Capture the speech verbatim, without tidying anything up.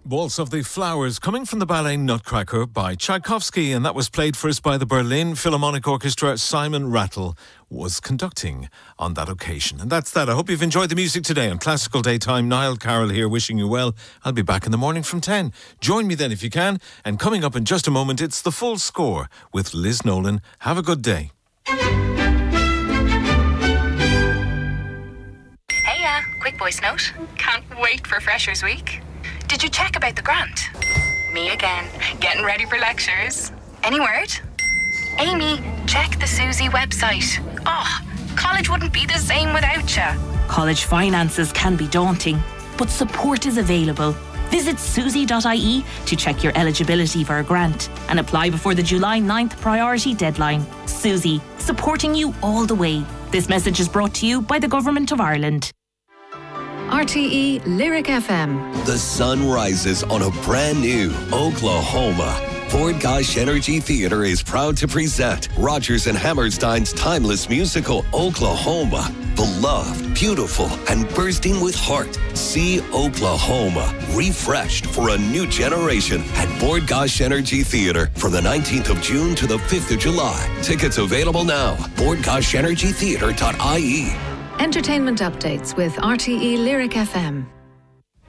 Waltz of the Flowers, coming from the ballet Nutcracker by Tchaikovsky, and that was played for us by the Berlin Philharmonic Orchestra. Simon Rattle was conducting on that occasion. And that's that. I hope you've enjoyed the music today on Classical Daytime. Niall Carroll here, wishing you well. I'll be back in the morning from ten. Join me then if you can. And coming up in just a moment, it's The Full Score with Liz Nolan. Have a good day. Hey, uh, quick voice note. Can't wait for Freshers Week. Did you check about the grant? Me again, getting ready for lectures. Any word? Amy, check the Susie website. Oh, college wouldn't be the same without you. College finances can be daunting, but support is available. Visit susie dot I E to check your eligibility for a grant and apply before the July ninth priority deadline. Susie, supporting you all the way. This message is brought to you by the Government of Ireland. R T E Lyric F M. The sun rises on a brand new Oklahoma. Ford Gosh Energy Theatre is proud to present Rodgers and Hammerstein's timeless musical Oklahoma. Beloved, beautiful, and bursting with heart. See Oklahoma, refreshed for a new generation at Ford Gosh Energy Theatre from the nineteenth of June to the fifth of July. Tickets available now. ford gosh energy theatre dot I E. Entertainment updates with R T E Lyric F M.